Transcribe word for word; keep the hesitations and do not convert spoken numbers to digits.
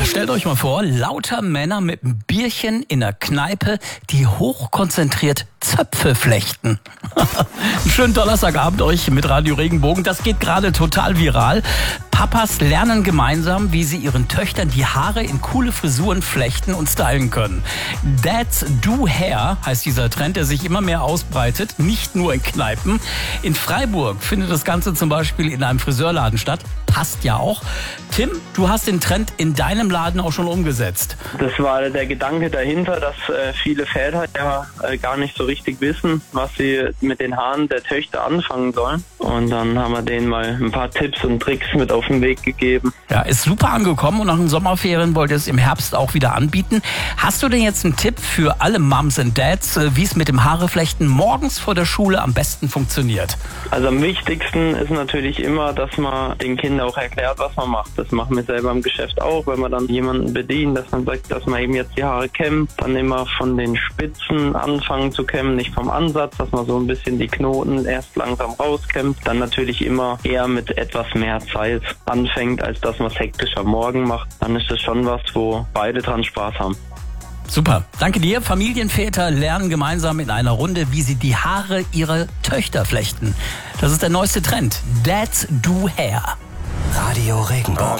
Stellt euch mal vor, lauter Männer mit einem Bierchen in der Kneipe, die hochkonzentriert Zöpfe flechten. Einen schönen Donnerstagabend euch mit Radio Regenbogen. Das geht gerade total viral. Papas lernen gemeinsam, wie sie ihren Töchtern die Haare in coole Frisuren flechten und stylen können. Dads Do Hair heißt dieser Trend, der sich immer mehr ausbreitet, nicht nur in Kneipen. In Freiburg findet das Ganze zum Beispiel in einem Friseurladen statt. Passt ja auch. Tim, du hast den Trend in deinem Laden auch schon umgesetzt. Das war der Gedanke dahinter, dass äh, viele Väter ja äh, gar nicht so richtig wissen, was sie mit den Haaren der Töchter anfangen sollen. Und dann haben wir denen mal ein paar Tipps und Tricks mit auf den Weg gegeben. Ja, ist super angekommen und nach den Sommerferien wollt ihr es im Herbst auch wieder anbieten. Hast du denn jetzt einen Tipp für alle Mums und Dads, wie es mit dem Haareflechten morgens vor der Schule am besten funktioniert? Also am wichtigsten ist natürlich immer, dass man den Kindern auch erklärt, was man macht. Das machen wir selber im Geschäft auch, wenn wir dann jemanden bedienen, dass man sagt, dass man eben jetzt die Haare kämmt, dann immer von den Spitzen anfangen zu kämmen, nicht vom Ansatz, dass man so ein bisschen die Knoten erst langsam rauskämmt, dann natürlich immer eher mit etwas mehr Zeit anfängt, als dass man es hektisch am Morgen macht. Dann ist das schon was, wo beide dran Spaß haben. Super, danke dir. Familienväter lernen gemeinsam in einer Runde, wie sie die Haare ihrer Töchter flechten. Das ist der neueste Trend. Dads Do Hair. Radio Regenbogen.